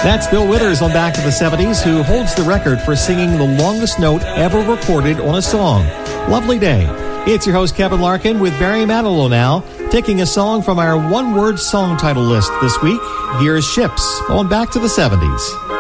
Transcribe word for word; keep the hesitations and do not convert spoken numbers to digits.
That's Bill Withers on Back to the seventies, who holds the record for singing the longest note ever recorded on a song. Lovely Day. It's your host, Kevin Larkin, with Barry Manilow now, taking a song from our one-word song title list this week. Here's Ships on Back to the seventies.